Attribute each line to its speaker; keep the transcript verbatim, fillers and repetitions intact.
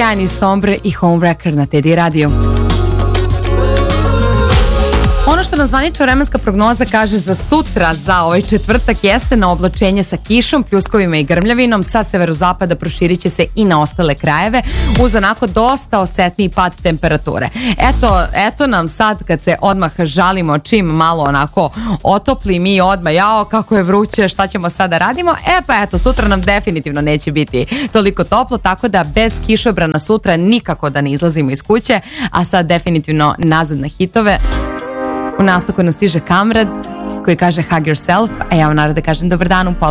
Speaker 1: sjajni Sombre i Homewrecker na Teddy Radio. Ono što nam zvanična vremenska prognoza kaže za sutra, za ovaj četvrtak, jeste na oblačenje sa kišom, pljuskovima i grmljavinom. Sa severozapada proširit će se i na ostale krajeve uz onako dosta osetniji pad temperature. Eto, eto nam sad kad se odmah žalimo čim malo onako otopli, mi odmah, jao kako je vruće, šta ćemo sada radimo? E pa eto, sutra nam definitivno neće biti toliko toplo, tako da bez kišobrana sutra nikako da ne izlazimo iz kuće, a sad definitivno nazad na hitove. U nastavku nam stiže Kamrad koji kaže Hug Yourself, a ja vam narode kažem dobar dan u pola